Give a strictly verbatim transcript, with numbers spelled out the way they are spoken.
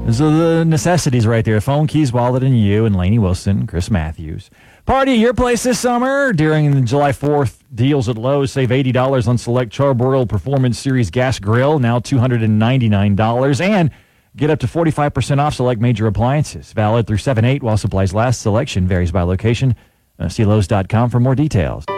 So the necessities right there. Phone, keys, wallet, and you, and Lainey Wilson, Chris Matthews. Party at your place this summer during the July fourth deals at Lowe's. Save eighty dollars on select Char-Broil Performance Series gas grill, now two hundred ninety-nine dollars. And get up to forty-five percent off select major appliances. Valid through seven eight while supplies last. Selection varies by location. Uh, see Lowe's dot com for more details.